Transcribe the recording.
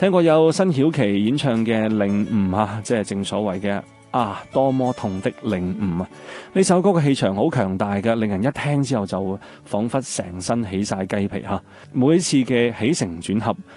聽過有辛曉琪演唱嘅領悟啊，即係正所謂嘅多麼痛的領悟啊！呢首歌嘅氣場好強大嘅，令人一聽之後就仿佛成身起晒雞皮吓。每次嘅起承轉合